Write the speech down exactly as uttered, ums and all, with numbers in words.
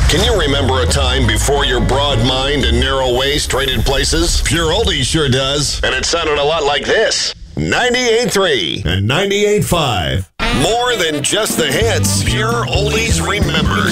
Can you remember a time before your broad mind and narrow waist traded places? Pure Oldies sure does. And it sounded a lot like this. ninety-eight point three and ninety-eight point five. More than just the hits. Pure Oldies remembered.